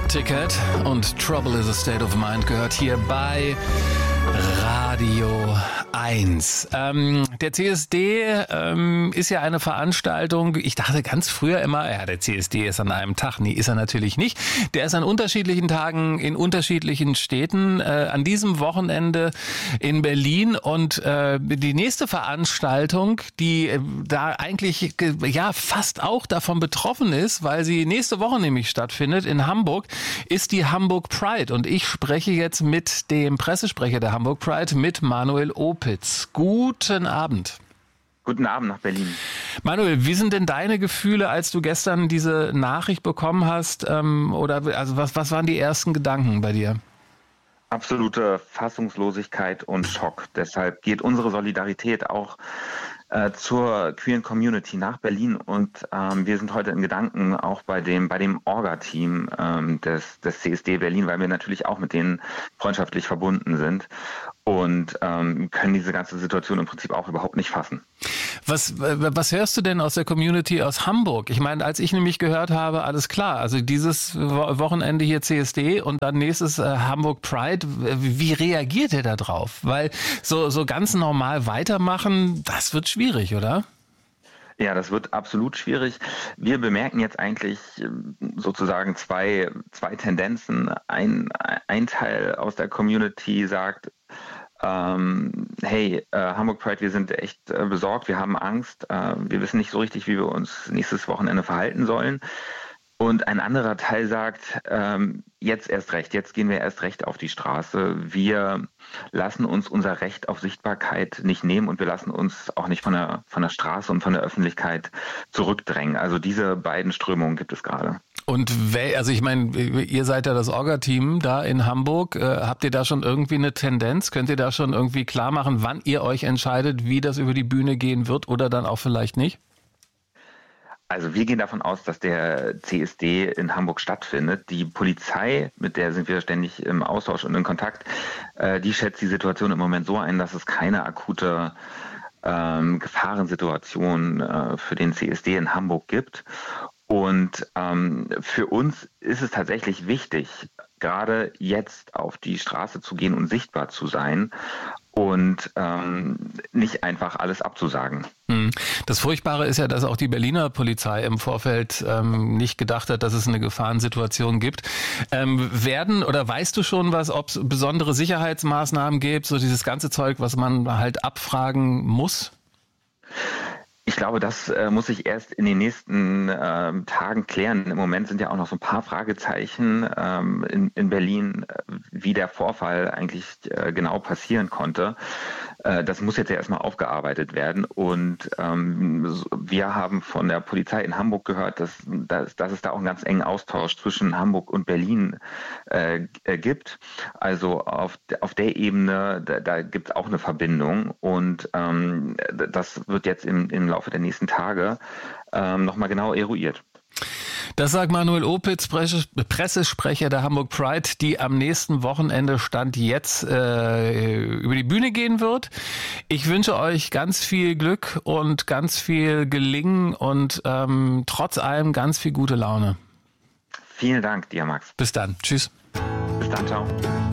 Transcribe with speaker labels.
Speaker 1: Ticket und Trouble is a State of Mind gehört hier bei Radio 1. Der CSD ist ja eine Veranstaltung, ich dachte ganz früher immer, ja, der CSD ist an einem Tag. Nee, ist er natürlich nicht. Der ist an unterschiedlichen Tagen in unterschiedlichen Städten. An diesem Wochenende in Berlin und die nächste Veranstaltung, die da eigentlich ja fast auch davon betroffen ist, weil sie nächste Woche nämlich stattfindet in Hamburg, ist die Hamburg Pride. Und ich spreche jetzt mit dem Pressesprecher der Hamburg Pride, mit Manuel Opitz. Guten Abend.
Speaker 2: Guten Abend nach Berlin.
Speaker 1: Manuel, wie sind denn deine Gefühle, als du gestern diese Nachricht bekommen hast? Was waren die ersten Gedanken bei dir?
Speaker 2: Absolute Fassungslosigkeit und Schock. Deshalb geht unsere Solidarität auch zur queeren Community nach Berlin und wir sind heute in Gedanken auch bei dem Orga-Team des CSD Berlin, weil wir natürlich auch mit denen freundschaftlich verbunden sind und können diese ganze Situation im Prinzip auch überhaupt nicht fassen.
Speaker 1: Was hörst du denn aus der Community aus Hamburg? Ich meine, als ich nämlich gehört habe, alles klar, also dieses Wochenende hier CSD und dann nächstes Hamburg Pride, wie reagiert ihr da drauf? Weil so ganz normal weitermachen, das wird schwierig, oder?
Speaker 2: Ja, das wird absolut schwierig. Wir bemerken jetzt eigentlich sozusagen zwei Tendenzen. Ein Teil aus der Community sagt, hey, Hamburg Pride, wir sind echt besorgt, wir haben Angst, wir wissen nicht so richtig, wie wir uns nächstes Wochenende verhalten sollen. Und ein anderer Teil sagt, jetzt erst recht, jetzt gehen wir erst recht auf die Straße. Wir lassen uns unser Recht auf Sichtbarkeit nicht nehmen und wir lassen uns auch nicht von der Straße und von der Öffentlichkeit zurückdrängen. Also diese beiden Strömungen gibt es gerade.
Speaker 1: Und also ich meine, ihr seid ja das Orga-Team da in Hamburg. Habt ihr da schon irgendwie eine Tendenz? Könnt ihr da schon irgendwie klar machen, wann ihr euch entscheidet, wie das über die Bühne gehen wird oder dann auch vielleicht nicht?
Speaker 2: Also wir gehen davon aus, dass der CSD in Hamburg stattfindet. Die Polizei, mit der sind wir ständig im Austausch und in Kontakt, die schätzt die Situation im Moment so ein, dass es keine akute Gefahrensituation für den CSD in Hamburg gibt. Und für uns ist es tatsächlich wichtig, gerade jetzt auf die Straße zu gehen und sichtbar zu sein und nicht einfach alles abzusagen.
Speaker 1: Das Furchtbare ist ja, dass auch die Berliner Polizei im Vorfeld nicht gedacht hat, dass es eine Gefahrensituation gibt. Weißt du schon ob es besondere Sicherheitsmaßnahmen gibt, so dieses ganze Zeug, was man halt abfragen muss?
Speaker 2: Ich glaube, das muss sich erst in den nächsten Tagen klären. Im Moment sind ja auch noch so ein paar Fragezeichen in Berlin, wie der Vorfall eigentlich genau passieren konnte. Das muss jetzt ja erstmal aufgearbeitet werden. Und wir haben von der Polizei in Hamburg gehört, dass es da auch einen ganz engen Austausch zwischen Hamburg und Berlin gibt. Also auf der Ebene, da gibt es auch eine Verbindung. Und das wird jetzt im Laufe der nächsten Tage nochmal genau eruiert.
Speaker 1: Das sagt Manuel Opitz, Pressesprecher der Hamburg Pride, die am nächsten Wochenende Stand jetzt über die Bühne gehen wird. Ich wünsche euch ganz viel Glück und ganz viel Gelingen und trotz allem ganz viel gute Laune.
Speaker 2: Vielen Dank dir, Max.
Speaker 1: Bis dann. Tschüss.
Speaker 2: Bis dann, ciao.